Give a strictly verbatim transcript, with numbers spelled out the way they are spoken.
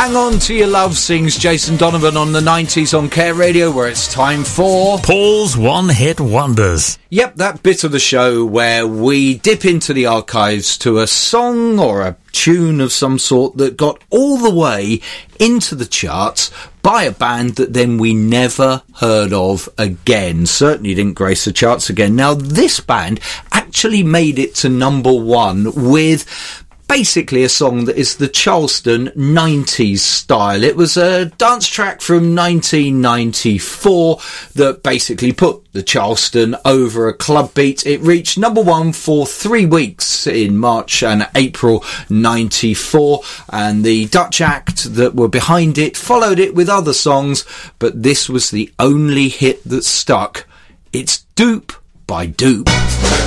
Hang On To Your Love sings Jason Donovan on the nineties on Care Radio, where it's time for Paul's One Hit Wonders. Yep, that bit of the show where we dip into the archives to a song or a tune of some sort that got all the way into the charts by a band that then we never heard of again. Certainly didn't grace the charts again. Now, this band actually made it to number one with basically a song that is the Charleston nineties style. It was a dance track from nineteen ninety-four that basically put the Charleston over a club beat. It reached number one for three weeks in March and April ninety-four, and the Dutch act that were behind it followed it with other songs, but this was the only hit that stuck. It's Dupe by Dupe.